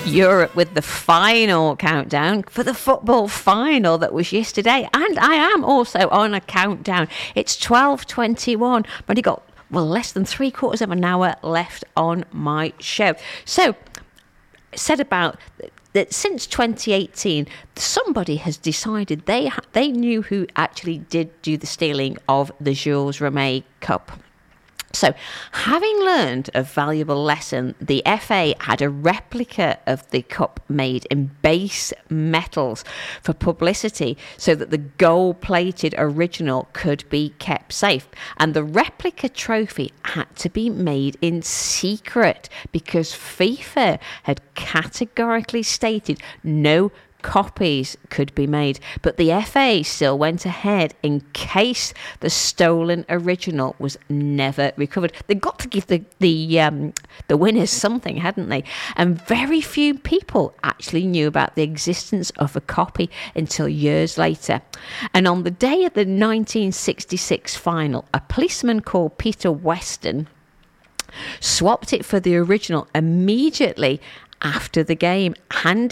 Europe with the final countdown for the football final that was yesterday. And I am also on a countdown. It's 12:21, but I got, less than 3/4 of an hour left on my show. So, said about that since 2018, somebody has decided they knew who actually did do the stealing of the Jules Rimet Cup. So, having learned a valuable lesson, the FA had a replica of the cup made in base metals for publicity so that the gold-plated original could be kept safe. And the replica trophy had to be made in secret because FIFA had categorically stated no copies could be made, but the FA still went ahead in case the stolen original was never recovered. They've got to give the winners something, hadn't they? And very few people actually knew about the existence of a copy until years later. And on the day of the 1966 final, a policeman called Peter Weston swapped it for the original immediately after the game, handing